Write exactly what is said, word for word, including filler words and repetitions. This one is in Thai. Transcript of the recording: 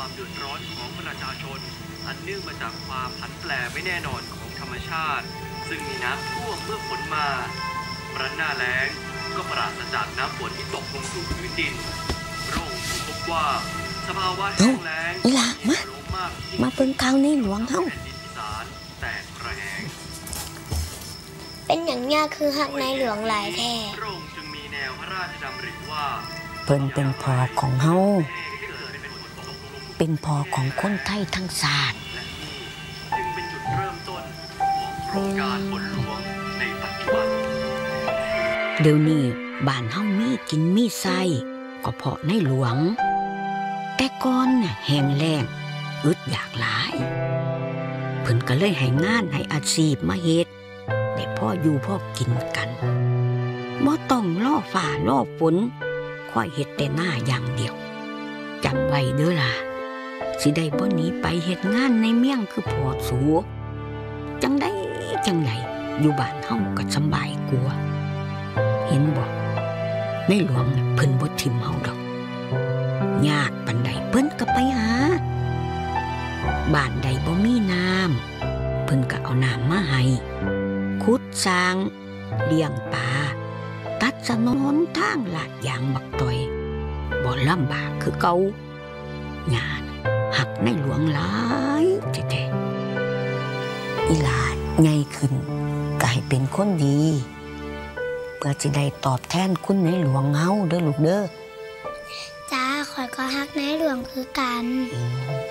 ความเดือดร้อนของประชาชนอันเนื่องมาจากความผันแปรไม่แน่นอนของธรรมชาติซึ่งมีน้ำท่วมเมื่อฝนมารันหน้าแล้งก็ปราศจากน้ำฝนที่ตกลงสู่พื้นดินพระองค์พบว่าสภาวะแห้งแล้งมามาเพิ่งข่าวในหลวงเฮาแตกแรงเป็นอย่างนี้คือหักในหลวงหลายแท้พระองค์จึงมีแนวพระราชดำริว่าเพิ่นเป็นพ่อของเฮาเป็นพ่อของคนไทยทั้งชาติจึงเป็นจุดเริ่มต้นของโครงการฝนหลวงในปัจจุบันเดี๋ยวนี้บ้านเฮามีกินมีไส้ก็เพราะในหลวงแต่ก่อนน่ะแห้งแล้งอึดอยากหลายเพิ่นก็เลยให้งานให้อาชีพมาเฮ็ดได้พ่ออยู่พ่อกินกันบ่ต้องรอฟ้ารอฝนค่อยเฮ็ดแต่หน้าอย่างเดียวจำไว้เด้อล่ะสิได้บ่หนีไปเฮ็ดงานในเมียงคือพ่อสูจังได๋จังได๋อยู่บ้านเฮาก็สบายกว่าเห็นบ่ในหลวงเพิ่นบ่ทิ่มเฮาดอกยากปานใดเพิ่นก็ไปหาบ้านใดบ่มีน้ำเพิ่นก็เอาน้ำมาให้ขุดสร้างเลี้ยงปลาตัดถนนทางลาดยางบักต่อยบ่ลำบากคือเก่าญาติหักในหลวงหลายแท้ๆอีหลาใหญ่ขึ้นก็ให้เป็นคนดีเพื่อสิได้ตอบแทนคุณในหลวงเฮาเด้อลูกเด้อจ้าข่อยก็ฮักในหลวงคือกัน